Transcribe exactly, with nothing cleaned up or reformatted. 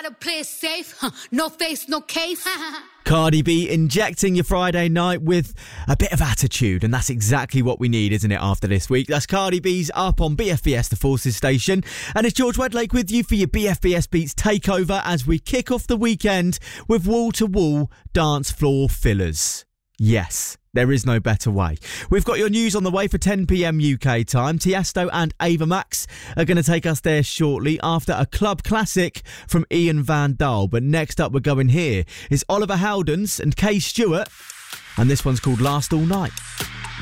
gotta play it safe. Huh. No face, no case. Cardi B injecting your Friday night with a bit of attitude, and that's exactly what we need, isn't it, after this week? That's Cardi B's Up on B F B S The Forces station, and it's George Wedlake with you for your B F B S Beats takeover as we kick off the weekend with wall-to-wall dance floor fillers. Yes, there is no better way. We've got your news on the way for ten p.m. U K time. Tiesto and Ava Max are going to take us there shortly after a club classic from Ian Van Dahl. But next up we're going here is Oliver Heldens and Kay Stewart, and this one's called Last All Night.